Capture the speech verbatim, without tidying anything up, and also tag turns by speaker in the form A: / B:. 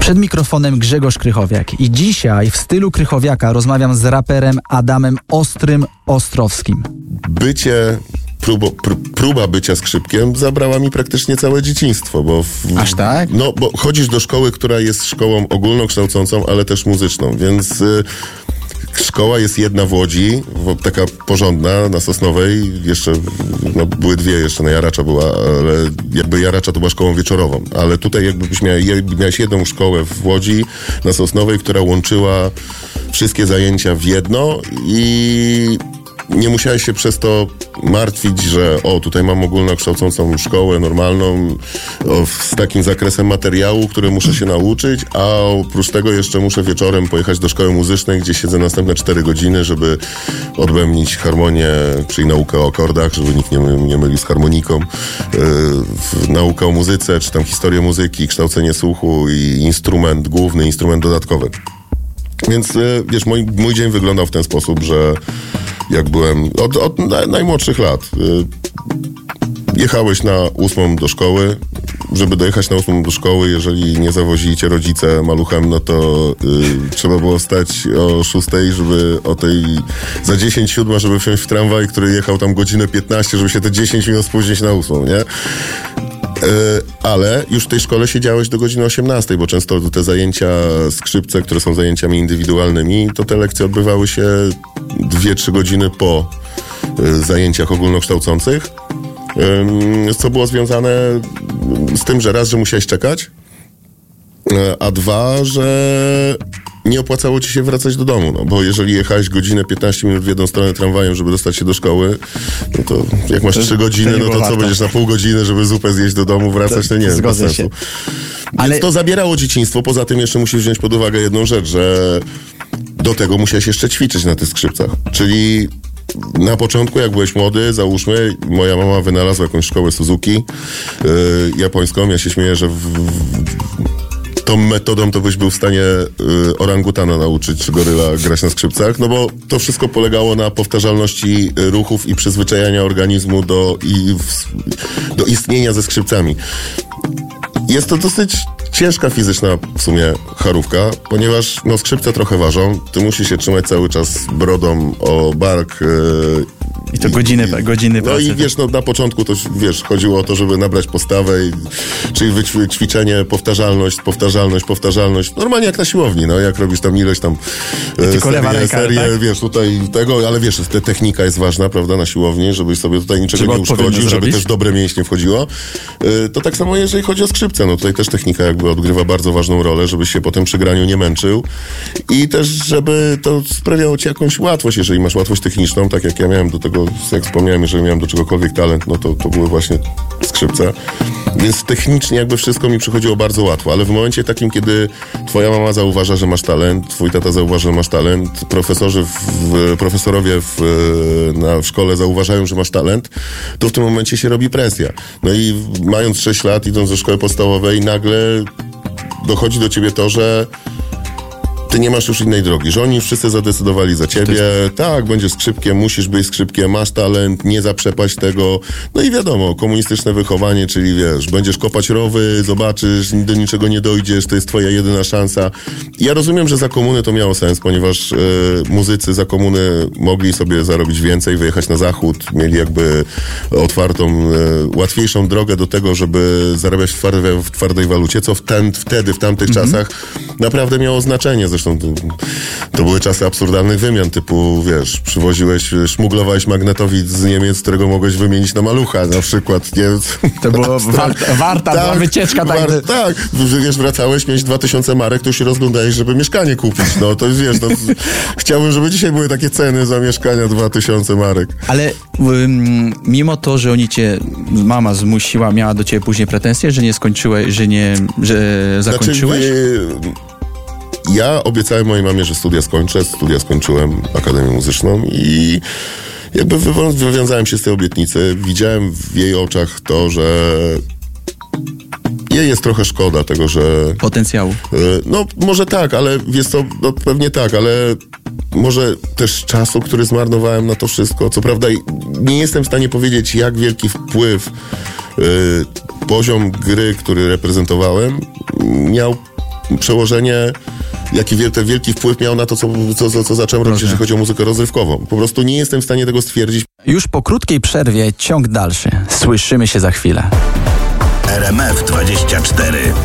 A: Przed mikrofonem Grzegorz Krychowiak i dzisiaj w stylu Krychowiaka rozmawiam z raperem Adamem Ostrym Ostrowskim.
B: Bycie, próbo, pr, próba bycia skrzypkiem zabrała mi praktycznie całe dzieciństwo, bo... W,
A: Aż tak?
B: No, bo chodzisz do szkoły, która jest szkołą ogólnokształcącą, ale też muzyczną, więc... Y, Szkoła jest jedna w Łodzi, taka porządna, na Sosnowej, jeszcze, no były dwie, jeszcze na Jaracza była, ale jakby Jaracza to była szkołą wieczorową, ale tutaj jakbyś miał, miałeś jedną szkołę w Łodzi, na Sosnowej, która łączyła wszystkie zajęcia w jedno i nie musiałeś się przez to martwić, że o, tutaj mam ogólnokształcącą szkołę normalną o, z takim zakresem materiału, który muszę się nauczyć, a oprócz tego jeszcze muszę wieczorem pojechać do szkoły muzycznej, gdzie siedzę następne cztery godziny, żeby odbębnić harmonię, czyli naukę o akordach, żeby nikt nie, my, nie mylił z harmoniką, yy, naukę o muzyce, czy tam historię muzyki, kształcenie słuchu i instrument główny, instrument dodatkowy. Więc wiesz, mój, mój dzień wyglądał w ten sposób, że jak byłem od, od najmłodszych lat, jechałeś na ósmą do szkoły. Żeby dojechać na ósmą do szkoły, jeżeli nie zawozili cię rodzice maluchem, no to y, trzeba było wstać o szóstej, żeby o tej za dziesięć siódma, żeby wsiąść w tramwaj, który jechał tam godzinę piętnaście, żeby się te dziesięć minut spóźnić na ósmą, nie? Yy, ale już w tej szkole siedziałeś do godziny osiemnastej, bo często te zajęcia skrzypce, które są zajęciami indywidualnymi, to te lekcje odbywały się dwie trzy godziny po yy, zajęciach ogólnokształcących, yy, co było związane z tym, że raz, że musiałeś czekać, yy, a dwa, że nie opłacało ci się wracać do domu, no bo jeżeli jechałeś godzinę piętnaście minut w jedną stronę tramwajem, żeby dostać się do szkoły, no to jak masz trzy godziny, to no to co, warto. Będziesz na pół godziny, żeby zupę zjeść do domu, wracać, to, to nie wiem, bez sensu. Się. Ale... Więc to zabierało dzieciństwo, poza tym jeszcze musisz wziąć pod uwagę jedną rzecz, że do tego musiałeś jeszcze ćwiczyć na tych skrzypcach, czyli na początku, jak byłeś młody, załóżmy, moja mama wynalazła jakąś szkołę Suzuki yy, japońską, ja się śmieję, że w, w, tą metodą to byś był w stanie y, orangutana nauczyć, czy goryla grać na skrzypcach, no bo to wszystko polegało na powtarzalności ruchów i przyzwyczajania organizmu do, i w, do istnienia ze skrzypcami. Jest to dosyć ciężka fizyczna w sumie charówka, ponieważ no, skrzypce trochę ważą, ty musisz się trzymać cały czas brodą o bark. Yy,
A: I to godziny, i, godziny
B: No pracy. I wiesz, no na początku to wiesz, chodziło o to, żeby nabrać postawę, i, czyli ćwiczenie, powtarzalność, powtarzalność, powtarzalność. Normalnie jak na siłowni, no jak robisz tam ileś tam e, serię, serię tak? Wiesz, tutaj tego, ale wiesz, te technika jest ważna, prawda, na siłowni, żebyś sobie tutaj niczego Trzeba nie uszkodził, żeby zrobić. Też dobre mięśnie wchodziło. E, to tak samo jeżeli chodzi o skrzypce, no tutaj też technika jakby odgrywa bardzo ważną rolę, żebyś się potem przy graniu nie męczył i też, żeby to sprawiało ci jakąś łatwość, jeżeli masz łatwość techniczną, tak jak ja miałem do tego, jak wspomniałem, jeżeli miałem do czegokolwiek talent, no to, to były właśnie skrzypce. Więc technicznie jakby wszystko mi przychodziło bardzo łatwo, ale w momencie takim, kiedy twoja mama zauważa, że masz talent, twój tata zauważa, że masz talent, profesorzy w, w, profesorowie w, na, w szkole zauważają, że masz talent, to w tym momencie się robi presja. No i mając sześć lat, idąc do szkoły podstawowej, nagle dochodzi do ciebie to, że ty nie masz już innej drogi, że oni wszyscy zadecydowali za ciebie, jest... tak, będziesz skrzypkiem, musisz być skrzypkiem, masz talent, nie zaprzepaść tego. No i wiadomo, komunistyczne wychowanie, czyli wiesz, będziesz kopać rowy, zobaczysz, do niczego nie dojdziesz, to jest twoja jedyna szansa. Ja rozumiem, że za komuny to miało sens, ponieważ e, muzycy za komuny mogli sobie zarobić więcej, wyjechać na zachód, mieli jakby otwartą, e, łatwiejszą drogę do tego, żeby zarabiać w, twarde, w twardej walucie, co w ten, wtedy, w tamtych mm-hmm. czasach naprawdę miało znaczenie. Zresztą to, to były czasy absurdalnych wymian, typu, wiesz, przywoziłeś, szmuglowałeś magnetowid z Niemiec, którego mogłeś wymienić na malucha, na przykład, nie?
A: To było warta, warta tak, była wycieczka. Tak, war,
B: tak, wiesz, wracałeś, miałeś dwa tysiące marek, to się rozglądałeś, żeby mieszkanie kupić, no to wiesz, no, chciałbym, żeby dzisiaj były takie ceny za mieszkania dwa tysiące marek.
A: Ale um, mimo to, że oni cię, mama zmusiła, miała do ciebie później pretensje, że nie skończyłeś, że nie, że zakończyłeś?
B: Znaczy, ja obiecałem mojej mamie, że studia skończę. Studia skończyłem, Akademię Muzyczną i jakby wywią- wywiązałem się z tej obietnicy. Widziałem w jej oczach to, że jej jest trochę szkoda tego, że...
A: Potencjału.
B: No może tak, ale wiesz co, no, pewnie tak, ale może też czasu, który zmarnowałem na to wszystko. Co prawda nie jestem w stanie powiedzieć, jak wielki wpływ y, poziom gry, który reprezentowałem, miał przełożenie, jaki wielki, wielki wpływ miał na to, co, co, co, co zacząłem robić, jeżeli chodzi o muzykę rozrywkową. Po prostu nie jestem w stanie tego stwierdzić.
A: Już po krótkiej przerwie ciąg dalszy. Słyszymy się za chwilę.
C: R M F dwadzieścia cztery.